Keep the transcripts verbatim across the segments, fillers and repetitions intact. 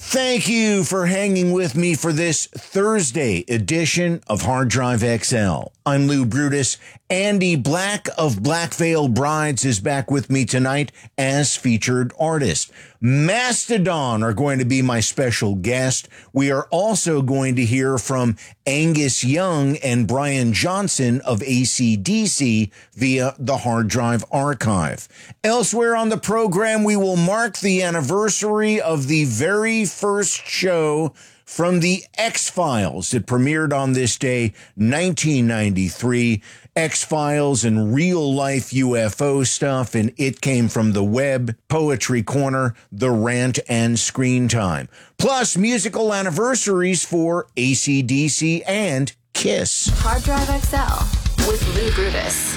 Thank you for hanging with me for this Thursday edition of Hard Drive X L. I'm Lou Brutus. Andy Black of Black Veil Brides is back with me tonight as featured artist. Mastodon are going to be my special guest. We are also going to hear from Angus Young and Brian Johnson of A C D C via the Hard Drive Archive. Elsewhere on the program, we will mark the anniversary of the very first show from the X-Files. It premiered on this day, nineteen ninety-three. X-Files and real-life U F O stuff, and It Came From the Web, Poetry Corner, The Rant, and Screen Time. Plus, musical anniversaries for A C D C and KISS. Hard Drive X L with Lou Brutus.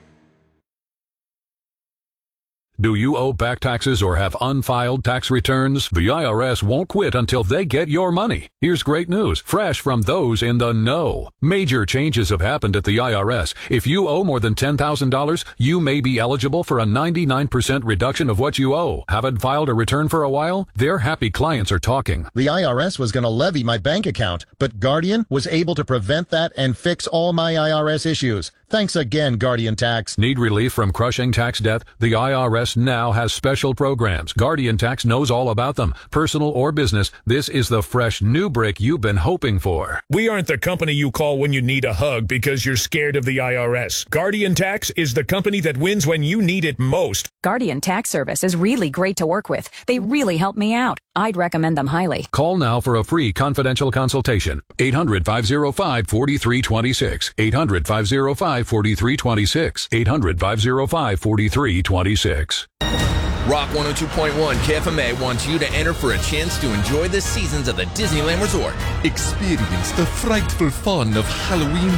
Do you owe back taxes or have unfiled tax returns? The I R S won't quit until they get your money. Here's great news, fresh from those in the know. Major changes have happened at the I R S. If you owe more than ten thousand dollars, you may be eligible for a ninety-nine percent reduction of what you owe. Haven't filed a return for a while? Their happy clients are talking. The I R S was going to levy my bank account, but Guardian was able to prevent that and fix all my I R S issues. Thanks again, Guardian Tax. Need relief from crushing tax debt? The I R S now has special programs. Guardian Tax knows all about them. Personal or business, this is the fresh new break you've been hoping for. We aren't the company you call when you need a hug because you're scared of the I R S. Guardian Tax is the company that wins when you need it most. Guardian Tax Service is really great to work with. They really help me out. I'd recommend them highly. Call now for a free confidential consultation. eight hundred, five oh five, four three two six. eight hundred, five oh five, four three two six. eight hundred, five oh five, four three two six. Rock one oh two point one K F M A wants you to enter for a chance to enjoy the seasons of the Disneyland Resort. Experience the frightful fun of Halloween